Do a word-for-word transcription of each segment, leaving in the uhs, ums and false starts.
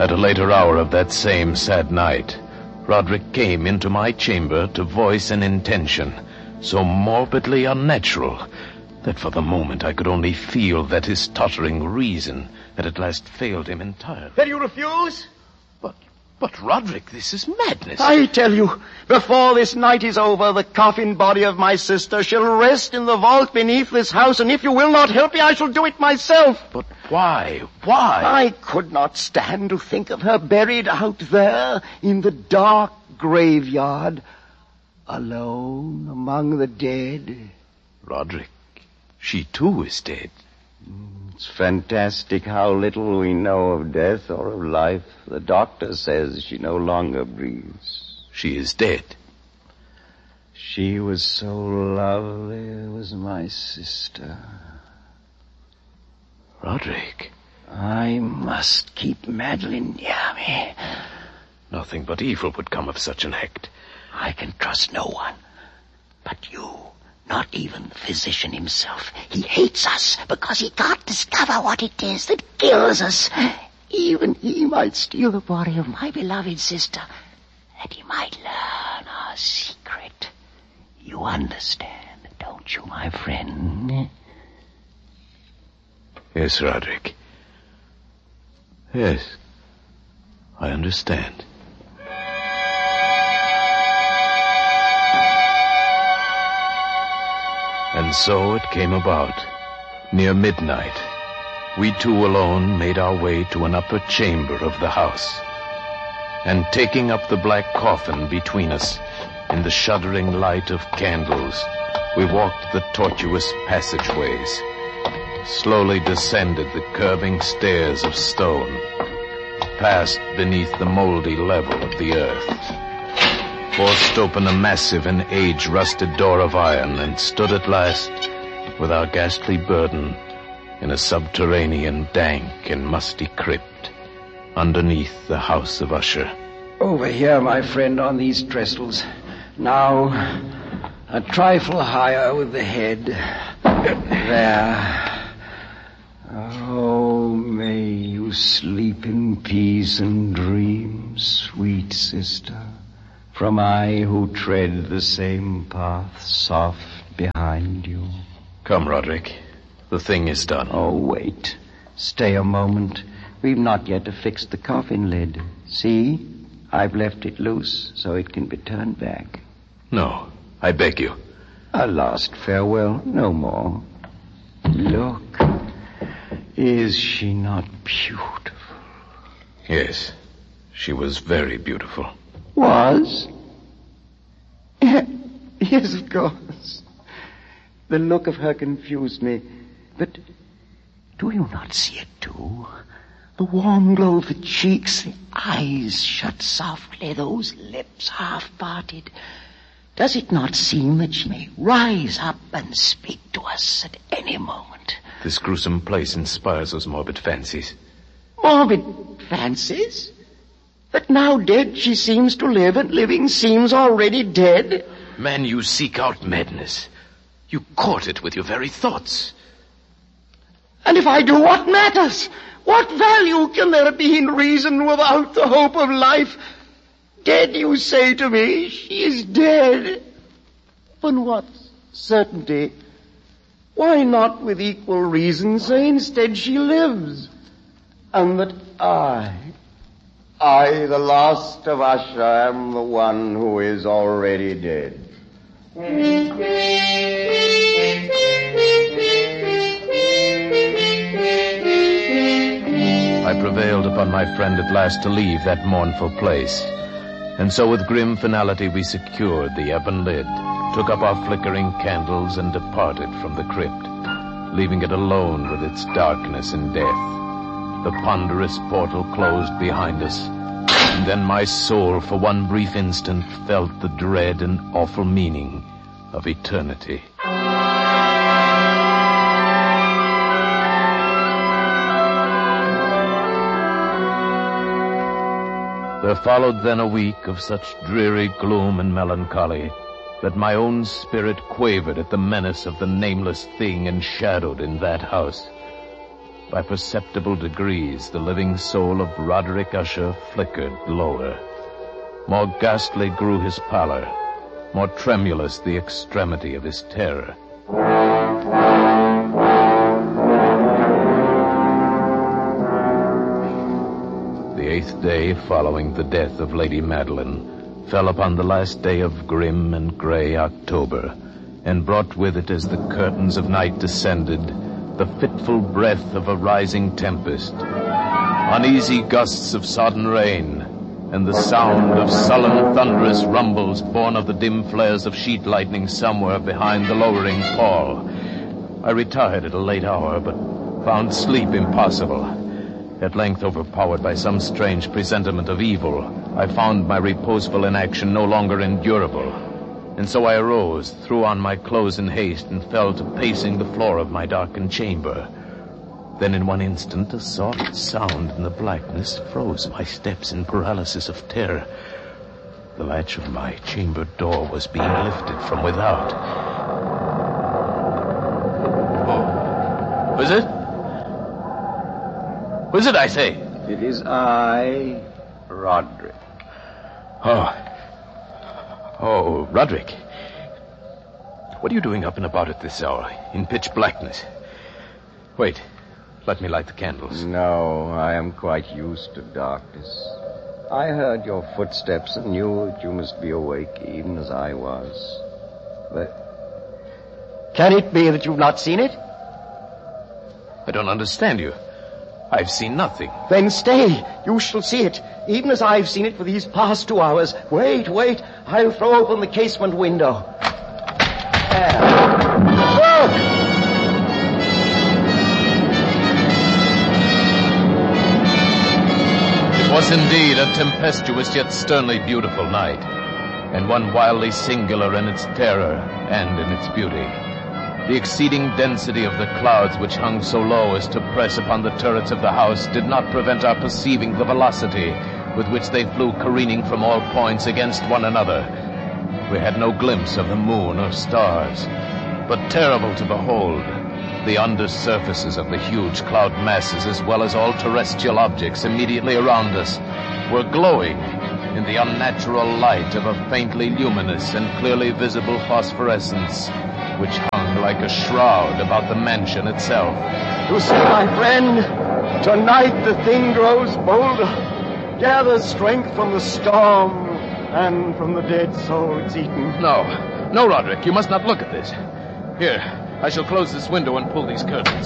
At a later hour of that same sad night, Roderick came into my chamber to voice an intention so morbidly unnatural that for the moment I could only feel that his tottering reason had at last failed him entirely. Then you refuse? But, but Roderick, this is madness. I tell you, before this night is over, the coffin body of my sister shall rest in the vault beneath this house, and if you will not help me, I shall do it myself. But why? Why? I could not stand to think of her buried out there in the dark graveyard, alone among the dead. Roderick, she too is dead. It's fantastic how little we know of death or of life. The doctor says she no longer breathes. She is dead. She was so lovely, was my sister. Roderick. I must keep Madeline near me. Nothing but evil would come of such an act. I can trust no one but you. Not even the physician himself. He hates us because he can't discover what it is that kills us. Even he might steal the body of my beloved sister, that he might learn our secret. You understand, don't you, my friend? Yes, Roderick. Yes, I understand. And so it came about. Near midnight, we two alone made our way to an upper chamber of the house. And taking up the black coffin between us, in the shuddering light of candles, we walked the tortuous passageways, slowly descended the curving stairs of stone, passed beneath the moldy level of the earth, forced open a massive and age-rusted door of iron, and stood at last, with our ghastly burden, in a subterranean, dank and musty crypt, underneath the house of Usher. Over here, my friend, on these trestles. Now, a trifle higher with the head. There. Oh, may you sleep in peace and dream, sweet sister, from I who tread the same path soft behind you. Come, Roderick. The thing is done. Oh, wait. Stay a moment. We've not yet affixed the coffin lid. See? I've left it loose so it can be turned back. No, I beg you. A last farewell, no more. Look. Is she not beautiful? Yes, she was very beautiful. Was? Yes, of course. The look of her confused me. But do you not see it too? The warm glow of the cheeks, the eyes shut softly, those lips half parted. Does it not seem that she may rise up and speak to us at any moment? This gruesome place inspires those morbid fancies. Morbid fancies? That now dead she seems to live, and living seems already dead? Man, you seek out madness. You court it with your very thoughts. And if I do, what matters? What value can there be in reason without the hope of life? Dead, you say to me, she is dead. But what certainty? Why not with equal reason say instead she lives? And that I, I, the last of Usher, am the one who is already dead. I prevailed upon my friend at last to leave that mournful place. And so with grim finality we secured the ebon lid, took up our flickering candles, and departed from the crypt, leaving it alone with its darkness and death. The ponderous portal closed behind us, and then my soul for one brief instant felt the dread and awful meaning of eternity. There followed then a week of such dreary gloom and melancholy that my own spirit quavered at the menace of the nameless thing enshadowed in that house. By perceptible degrees, the living soul of Roderick Usher flickered lower. More ghastly grew his pallor, more tremulous the extremity of his terror. The eighth day following the death of Lady Madeline fell upon the last day of grim and gray October, and brought with it, as the curtains of night descended, the fitful breath of a rising tempest, uneasy gusts of sodden rain, and the sound of sullen thunderous rumbles born of the dim flares of sheet lightning somewhere behind the lowering pall. I retired at a late hour, but found sleep impossible. At length, overpowered by some strange presentiment of evil, I found my reposeful inaction no longer endurable. And so I arose, threw on my clothes in haste, and fell to pacing the floor of my darkened chamber. Then in one instant, a soft sound in the blackness froze my steps in paralysis of terror. The latch of my chamber door was being lifted from without. Oh, was it? Who is it, I say? It is I, Roderick. Oh. Oh, Roderick. What are you doing up and about at this hour, in pitch blackness? Wait. Let me light the candles. No, I am quite used to darkness. I heard your footsteps and knew that you must be awake, even as I was. But can it be that you've not seen it? I don't understand you. I've seen nothing. Then stay. You shall see it, even as I've seen it for these past two hours. Wait, wait. I'll throw open the casement window. There. Look! It was indeed a tempestuous yet sternly beautiful night, and one wildly singular in its terror and in its beauty. The exceeding density of the clouds which hung so low as to press upon the turrets of the house did not prevent our perceiving the velocity with which they flew careening from all points against one another. We had no glimpse of the moon or stars, but terrible to behold, the undersurfaces of the huge cloud masses, as well as all terrestrial objects immediately around us, were glowing in the unnatural light of a faintly luminous and clearly visible phosphorescence, which hung like a shroud about the mansion itself. You see, my friend, tonight the thing grows bolder, gathers strength from the storm and from the dead soul it's eaten. No, no, Roderick, you must not look at this. Here, I shall close this window and pull these curtains.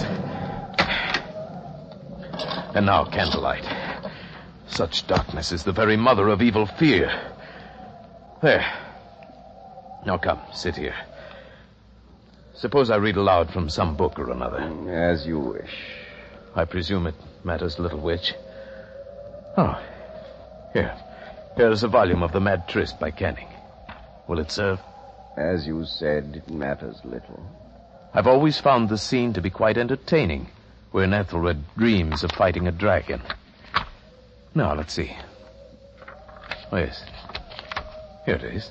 And now, candlelight. Such darkness is the very mother of evil fear. There. Now come, sit here. Suppose I read aloud from some book or another. As you wish. I presume it matters little which. Oh, here. Here is a volume of The Mad Tryst by Canning. Will it serve? As you said, it matters little. I've always found the scene to be quite entertaining, wherein Ethelred dreams of fighting a dragon. Now, let's see. Oh, yes. Here it is.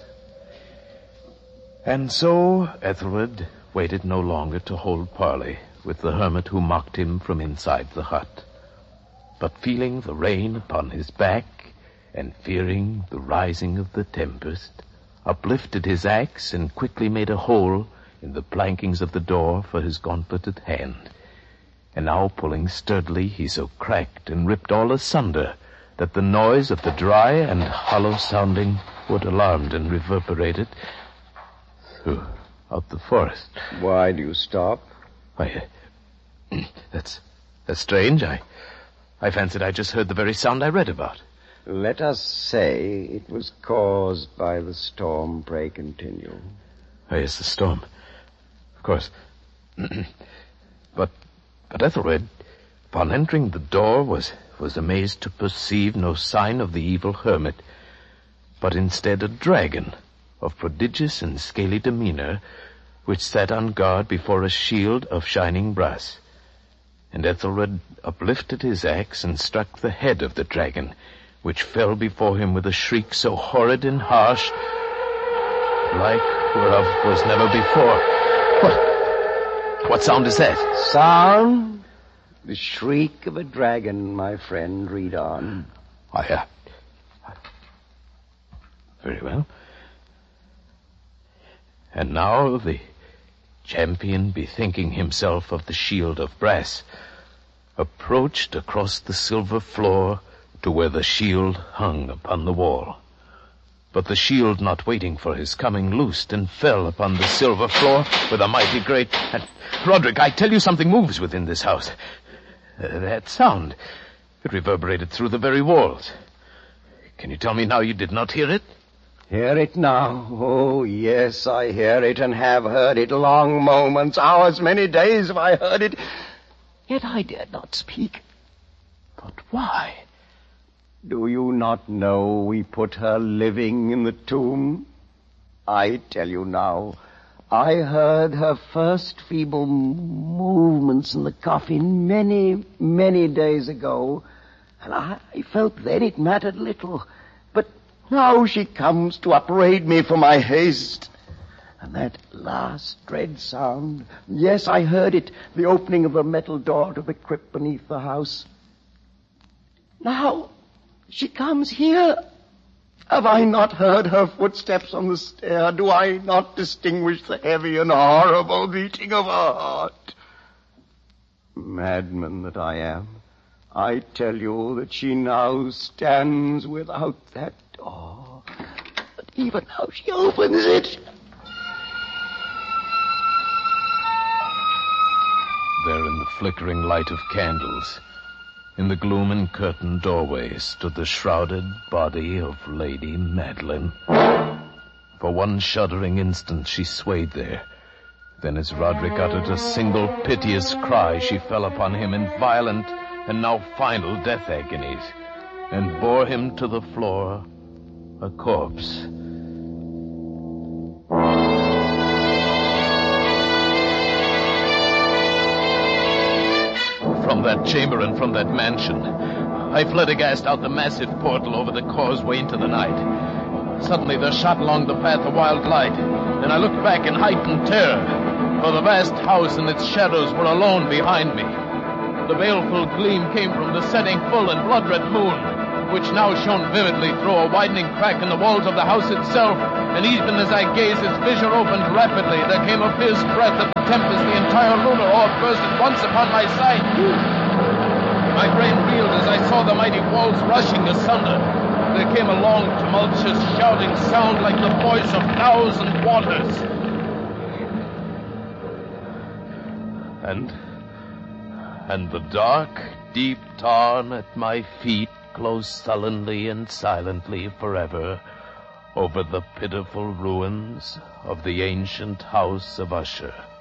And so Ethelred waited no longer to hold parley with the hermit who mocked him from inside the hut, but feeling the rain upon his back and fearing the rising of the tempest, uplifted his axe and quickly made a hole in the plankings of the door for his gauntleted hand. And now, pulling sturdily, he so cracked and ripped all asunder that the noise of the dry and hollow-sounding wood alarmed and reverberated throughout the forest. Why do you stop? Why, uh, that's, that's strange. I, I fancied I just heard the very sound I read about. Let us say it was caused by the storm. Pray continue. Oh, yes, the storm. Of course. but, but Ethelred, upon entering the door, was, was amazed to perceive no sign of the evil hermit, but instead a dragon of prodigious and scaly demeanor, which sat on guard before a shield of shining brass. And Ethelred uplifted his axe and struck the head of the dragon, which fell before him with a shriek so horrid and harsh, like whereof was never before. What? What sound is that? Sound? The shriek of a dragon, my friend. Read on. I, uh... Very well. And now the champion, bethinking himself of the shield of brass, approached across the silver floor to where the shield hung upon the wall. But the shield, not waiting for his coming, loosed and fell upon the silver floor with a mighty great... And, Roderick, I tell you something moves within this house. Uh, that sound, it reverberated through the very walls. Can you tell me now you did not hear it? Hear it now? Oh, yes, I hear it and have heard it. Long moments, hours, many days have I heard it. Yet I dared not speak. But why? Do you not know we put her living in the tomb? I tell you now, I heard her first feeble movements in the coffin many, many days ago, and I felt then it mattered little. But now she comes to upbraid me for my haste. And that last dread sound, yes, I heard it, the opening of the metal door to the crypt beneath the house. Now she comes here. Have I not heard her footsteps on the stair? Do I not distinguish the heavy and horrible beating of her heart? Madman that I am, I tell you that she now stands without that door. But even now she opens it. There in the flickering light of candles, in the gloom and curtained doorway, stood the shrouded body of Lady Madeline. For one shuddering instant she swayed there. Then as Roderick uttered a single piteous cry, she fell upon him in violent and now final death agonies, and bore him to the floor, a corpse. From that chamber and from that mansion, I fled aghast out the massive portal over the causeway into the night. Suddenly there shot along the path a wild light, and I looked back in heightened terror, for the vast house and its shadows were alone behind me. The baleful gleam came from the setting full and blood-red moon, which now shone vividly through a widening crack in the walls of the house itself, and even as I gazed, its vision opened rapidly. There came a fierce breath of tempest. The entire lunar orb burst at once upon my sight. My brain reeled as I saw the mighty walls rushing asunder. There came a long, tumultuous, shouting sound like the voice of thousand waters. And, and the dark, deep tarn at my feet closed sullenly and silently forever over the pitiful ruins of the ancient house of Usher.